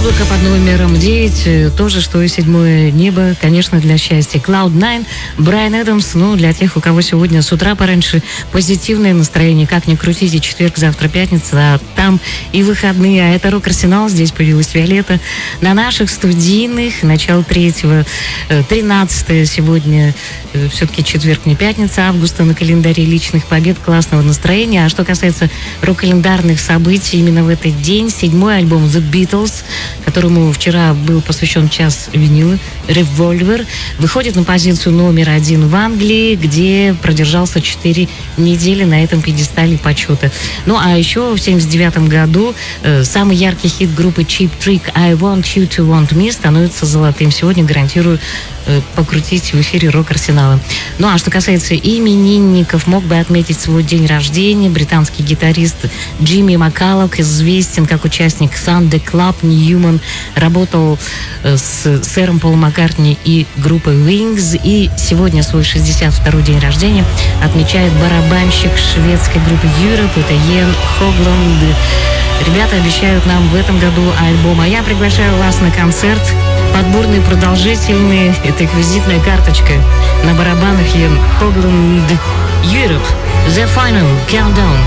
Облако под номером 9, тоже что и седьмое небо, конечно, для счастья. Cloud9, Брайан Эдамс, для тех, у кого сегодня с утра пораньше позитивное настроение, как ни крутите, четверг, завтра пятница, а там и выходные, а это Рок-Арсенал, здесь появилась Виолетта. На наших студийных, начало 3-го, 13 сегодня, все-таки четверг, не пятница, августа на календаре личных побед, классного настроения. А что касается рок-календарных событий, именно в этот день, седьмой альбом The Beatles, которому вчера был посвящен час винила, Revolver, выходит на позицию номер 1 в Англии, где продержался 4 недели на этом пьедестале почета. А еще в 1979 году самый яркий хит группы Cheap Trick I Want You to Want Me становится золотым. Сегодня гарантирую покрутить в эфире Рок-Арсенала. А что касается именинников, мог бы отметить свой день рождения британский гитарист Джимми Маккаллок, известен как участник Sunday Club Newman, работал с сэром Полом Маккартни и группой Wings, и сегодня свой 62-й день рождения отмечает барабанщик шведской группы Europe, это Йен Хогланд. Ребята обещают нам в этом году альбом, а я приглашаю вас на концерт. Подборные, продолжительные, это их визитная карточка. На барабанах Йен Хогланд, Europe, The Final Countdown.